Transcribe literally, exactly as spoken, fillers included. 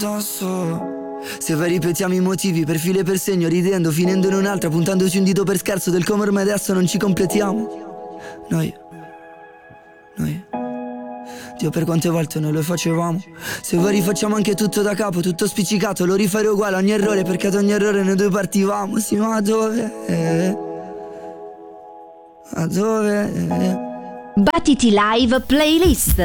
Se vai ripetiamo i motivi per filo e per segno, ridendo, finendo in un'altra, puntandoci un dito per scherzo del come ormai adesso non ci completiamo. Noi, noi, Dio, per quante volte noi lo facevamo. Se vuoi rifacciamo anche tutto da capo, tutto spiccicato, lo rifare uguale a ogni errore, perché ad ogni errore noi due partivamo. Sì, ma dove? A dove? Battiti Live Playlist.